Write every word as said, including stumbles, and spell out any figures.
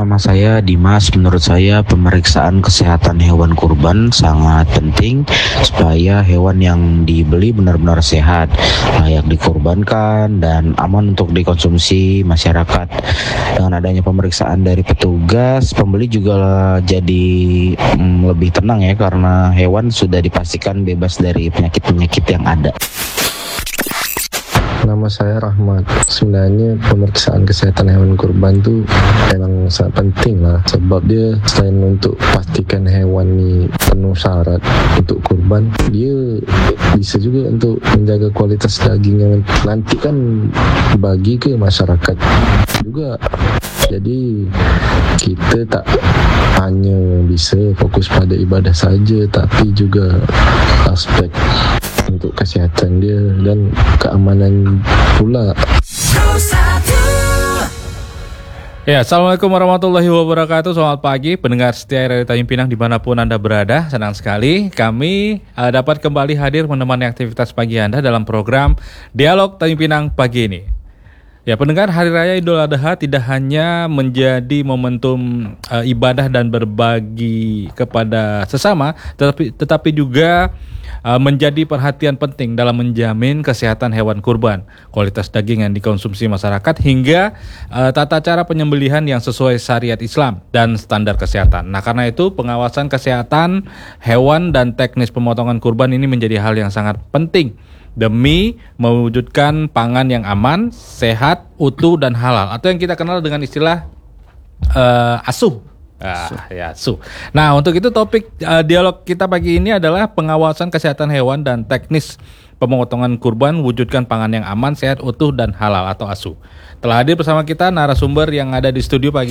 nama saya Dimas. Menurut saya pemeriksaan kesehatan hewan kurban sangat penting supaya hewan yang dibeli benar-benar sehat, layak dikurbankan dan aman untuk dikonsumsi masyarakat. Dengan adanya pemeriksaan dari petugas, pembeli juga jadi mm, lebih tenang ya, karena hewan sudah dipastikan bebas dari penyakit-penyakit yang ada. Nama saya Rahmat. Sebenarnya pemeriksaan kesehatan hewan kurban itu memang sangat penting lah, sebab dia selain untuk pastikan hewan ini penuh syarat untuk kurban, dia bisa juga untuk menjaga kualitas daging yang nanti kan bagi ke masyarakat juga. Jadi kita tak hanya bisa fokus pada ibadah saja, tapi juga aspek untuk kesihatan dia dan keamanan pula. Ya, Assalamualaikum warahmatullahi wabarakatuh. Selamat pagi pendengar setia R R I Tanjung Pinang dimanapun Anda berada. Senang sekali kami uh, dapat kembali hadir menemani aktivitas pagi Anda dalam program Dialog Tanjung Pinang pagi ini. Ya, pendengar, Hari Raya Idul Adha tidak hanya menjadi momentum uh, ibadah dan berbagi kepada sesama, tetapi tetapi juga uh, menjadi perhatian penting dalam menjamin kesehatan hewan kurban, kualitas daging yang dikonsumsi masyarakat, hingga uh, tata cara penyembelihan yang sesuai syariat Islam dan standar kesehatan. Nah, karena itu pengawasan kesehatan hewan dan teknis pemotongan kurban ini menjadi hal yang sangat penting demi mewujudkan pangan yang aman, sehat, utuh, dan halal, atau yang kita kenal dengan istilah uh, asuh. Ah, ya, asuh. Nah, untuk itu topik uh, dialog kita pagi ini adalah pengawasan kesehatan hewan dan teknis pemotongan kurban, wujudkan pangan yang aman, sehat, utuh, dan halal atau asuh. Telah hadir bersama kita narasumber yang ada di studio pagi